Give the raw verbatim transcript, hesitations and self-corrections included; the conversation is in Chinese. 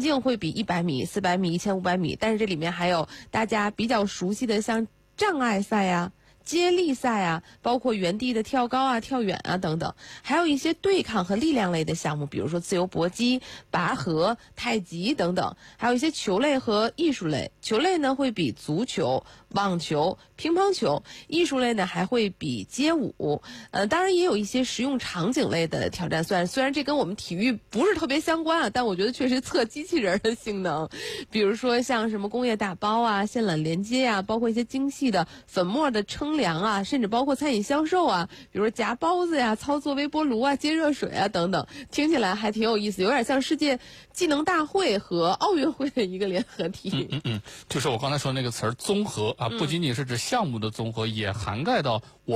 径会比一百米、四百米、一千五百米，但是这里面还有大家比较熟悉的像障碍赛呀、接力赛啊，包括原地的跳高啊、跳远啊等等，还有一些对抗和力量类的项目，比如说自由搏击、拔河、太极等等，还有一些球类和艺术类。球类呢会比足球、网球、乒乓球，艺术类呢还会比街舞。呃，当然也有一些实用场景类的挑战。虽然虽然这跟我们体育不是特别相关啊，但我觉得确实测机器人的性能，比如说像什么工业打包啊、线缆连接啊，包括一些精细的粉末的称量啊，甚至包括餐饮销售啊，比如说夹包子呀、操作微波炉啊、接热水啊等等，听起来还挺有意思，有点像世界技能大会和奥运会的一个联合体。 嗯嗯嗯，就是我刚才说的那个词儿“综合”啊，不仅仅是指项目的综合，也涵盖到我。